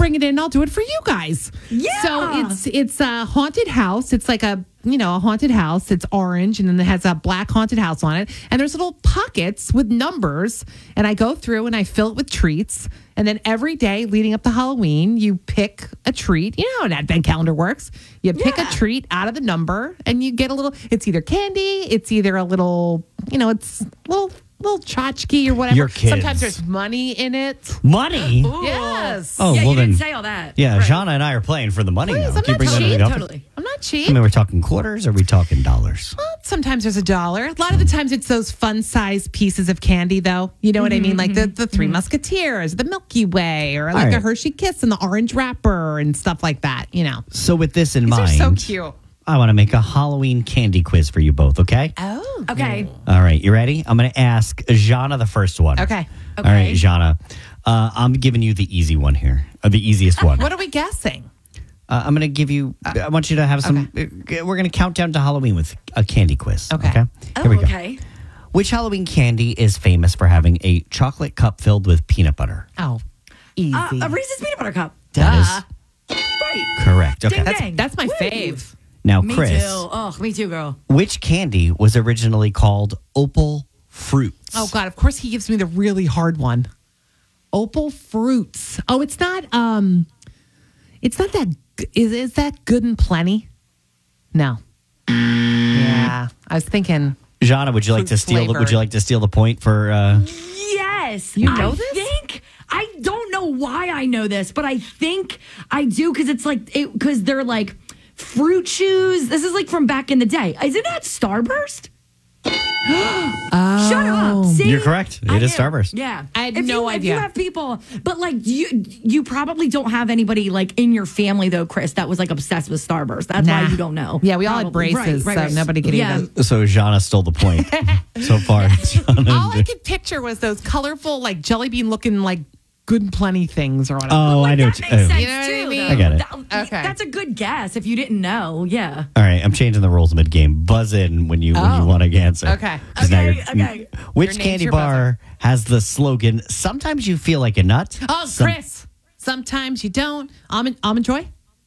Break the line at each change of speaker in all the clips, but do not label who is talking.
bring it in. I'll do it for you guys.
Yeah.
So it's a haunted house. It's like a haunted house. It's orange, and then it has a black haunted house on it. And there's little pockets with numbers. And I go through and I fill it with treats. And then every day leading up to Halloween, you pick a treat. You know how an advent calendar works. You pick a treat out of the number, and you get a little. It's either candy. It's either a little. It's little tchotchke or whatever.
Your kids.
Sometimes there's money in it.
Money?
Yes.
Oh,
Yeah,
well
you
then.
didn't say all that.
Yeah,
Right.
Shauna and I are playing for the money
Please,
now.
I'm
Can you
not
bring that
cheap.
in the
Totally.
I'm not
I
cheap.
mean, we're talking quarters or are we talking dollars?
Well, sometimes there's $1. A lot of the times it's those fun-sized pieces of candy, though. You know what I mean? Like the Three Musketeers, the Milky Way, or like
right.
a Hershey Kiss in the orange wrapper and stuff like that,
So with this in
These
mind,
are so cute.
I want to make a Halloween candy quiz for you both, okay?
Oh.
Okay.
All right, you ready? I'm going to ask Jana the first one.
Okay.
All right, Jana. I'm giving you the easy one here, the easiest one.
What are we guessing?
I'm going to give you, I want you to have some, we're going to count down to Halloween with a candy quiz.
Okay.
Here
Oh,
we go.
okay.
Which Halloween candy is famous for having a chocolate cup filled with peanut butter?
Oh, easy.
A Reese's peanut butter cup.
That is
Right.
correct. Okay.
Ding, dang.
That's my
Woo.
fave.
Now,
Me
Chris,
too. Oh, me too, girl.
which candy was originally called Opal Fruits?
Oh, God. Of course he gives me the really hard one. Opal Fruits. Oh, it's not that, is that Good and Plenty? No. Yeah. I was thinking.
Jana, would you like
Fruit
to steal?
flavored.
Would you like to steal the point for?
Yes.
You know
I
this?
think I don't know why I know this, but I think I do because it's like because they're like fruit chews. This is like from back in the day. Isn't that Starburst? Shut up. See?
You're correct. It
I
is
knew.
Starburst.
Yeah.
I had
If
no
you,
idea.
If you have people, but like you probably don't have anybody like in your family though, Chris, that was like obsessed with Starburst. That's why you don't know.
Yeah, we all had
Probably.
braces, so nobody could even.
So Jana stole the point so far. Jana
All I
did-
could picture was those colorful, like jelly bean looking, like Good and Plenty things or whatever.
Oh, I know.
That makes sense
You know what I
too.
mean?
though.
I get it.
Okay.
That's a good guess if you didn't know. Yeah.
All right, I'm changing the rules mid game. Buzz in when you want to answer.
Okay.
'Cause now
Okay,
you're-
okay.
Which
Your name's
candy
your
bar has the slogan "Sometimes you feel like a nut"?
Oh, Chris. Sometimes you don't. Almond Joy?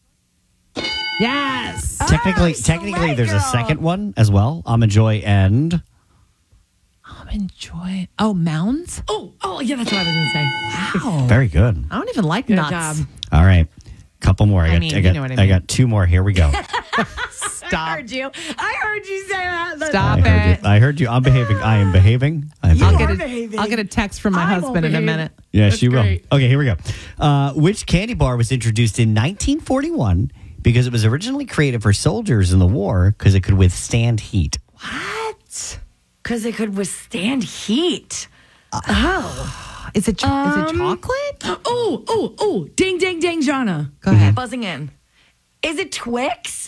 Yes.
Technically,
slay,
there's a
girl.
second one as well. Almond Joy and
Almond Joy. Oh, Mounds?
Oh, yeah, that's what I was going to say.
Wow.
very good.
I don't even like
Good
nuts.
job.
All right, couple more. I
mean,
got,
you know what I mean.
I got two more. Here we go.
Stop.
you. I heard you say that.
Stop
I
it.
heard you. I'm behaving. I am behaving. I'm
You
I'll
behaving.
are
get,
behaving.
I'll get a text from my
I won't
husband in a
behave.
minute.
Yeah,
That's
she will.
great.
Okay, here we go. Which candy bar was introduced in 1941 because it was originally created for soldiers in the war because it could withstand heat?
What? Because it could withstand heat.
Is it chocolate?
Oh. Ding, ding, ding, Jana.
Go ahead.
Buzzing in. Is it Twix?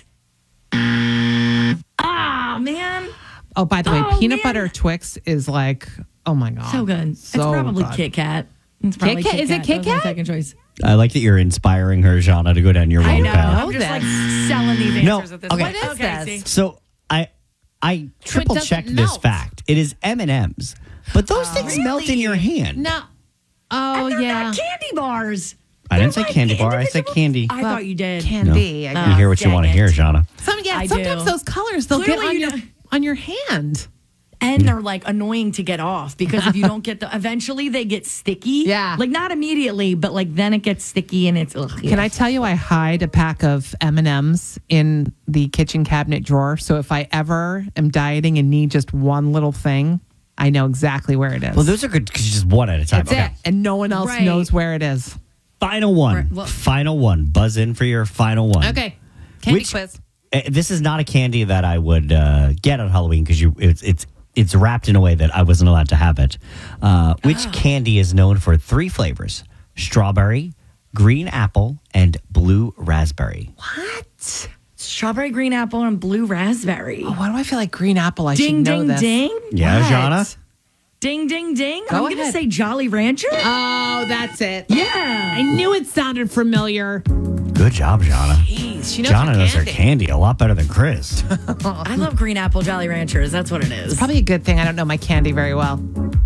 Ah, man.
Oh, by the way,
Oh,
peanut
man.
butter Twix is like, oh my God.
So good.
So
it's probably
good.
Kit Kat. It's probably
Kit Kat? Is it Kit
That was my
Kat?
second choice.
I like that you're inspiring her, Jana, to go down your
I
road
know.
path.
I'm just
this.
like selling these
No,
answers at this
okay.
point.
What is this?
see.
So I triple checked
doesn't
this
melt.
fact. It is M&Ms, but those things melt in
Really?
your hand.
No. Oh,
And they're
yeah.
not candy bars.
I didn't
They're
say
like
candy bar. I said
individual-
candy.
I thought you did.
Candy.
You hear what you
dang
want to
it.
hear, Jana.
I
Sometimes
do.
those colors, they'll
Clearly
get
you know-
on your hand.
And they're like annoying to get off because if you don't get eventually they get sticky.
Yeah.
Like not immediately, but like then it gets sticky and it's,
Can I tell you, I hide a pack of M&Ms in the kitchen cabinet drawer. So if I ever am dieting and need just one little thing, I know exactly where it is.
Well, those are good because just one at a time.
That's it. And no one else
Right.
knows where it is.
Final one.
Right, well-
Final one. Buzz in for your final one.
Okay. Candy
Which-
quiz.
This is not a candy that I would get on Halloween because it's wrapped in a way that I wasn't allowed to have it. Which candy is known for 3 flavors: strawberry, green apple, and blue raspberry?
What?
Strawberry, green apple, and blue raspberry.
Oh, why do I feel like green apple? I
Ding,
should know
ding,
this.
ding.
Yeah,
What?
Jana?
Ding, ding, ding.
Go
I'm going to
ahead.
say Jolly Rancher.
Oh, that's it.
Yeah.
I knew it sounded familiar.
Good job, Jana.
Jeez, she knows
Jana
her
knows her
candy.
candy a lot better than Chris.
I love green apple Jolly Ranchers. That's what it is.
Probably a good thing I don't know my candy very well.